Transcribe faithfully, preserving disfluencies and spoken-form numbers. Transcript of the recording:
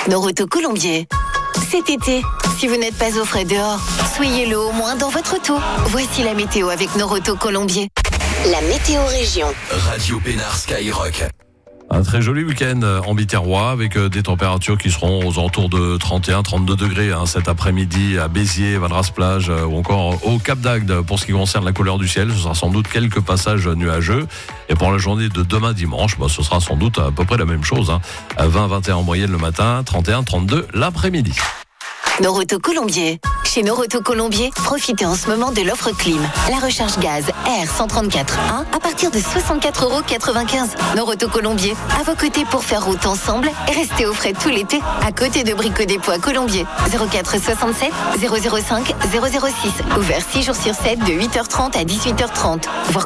Noroto Colombier. Cet été, si vous n'êtes pas au frais dehors, soyez-le au moins dans votre auto. Voici la météo avec Noroto Colombier. La météo région. Radio Pénard Skyrock. Un très joli week-end en Biterrois avec des températures qui seront aux alentours de trente et un à trente-deux degrés hein, cet après-midi à Béziers, Valras-Plage ou encore au Cap d'Agde. Pour ce qui concerne la couleur du ciel, ce sera sans doute quelques passages nuageux. Et pour la journée de demain dimanche, bah, ce sera sans doute à peu près la même chose. Hein. vingt à vingt et un en moyenne le matin, trente et un à trente-deux l'après-midi. Noroto Colombier. Chez Noroto Colombier, profitez en ce moment de l'offre clim. La recharge gaz R cent trente-quatre un à partir de soixante-quatre euros quatre-vingt-quinze. Noroto Colombier, à vos côtés pour faire route ensemble et rester au frais tout l'été. À côté de Brico Dépôt Colombier. zéro quatre soixante-sept zéro zéro cinq zéro zéro six. Ouvert six jours sur sept de huit heures trente à dix-huit heures trente. Voire